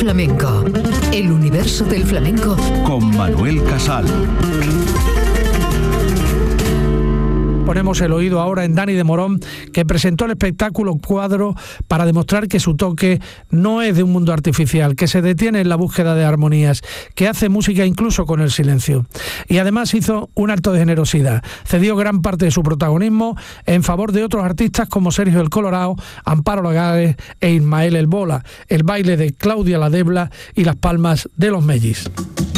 flamenco. El universo del flamenco. Con Manuel Casal. Ponemos el oído ahora en Dani de Morón, que presentó el espectáculo Cuadro para demostrar que su toque no es de un mundo artificial, que se detiene en la búsqueda de armonías, que hace música incluso con el silencio. Y además hizo un acto de generosidad. Cedió gran parte de su protagonismo en favor de otros artistas como Sergio el Colorao, Amparo Lagares e Ismael el Bola, el baile de Claudia la Debla y las palmas de los Mellis.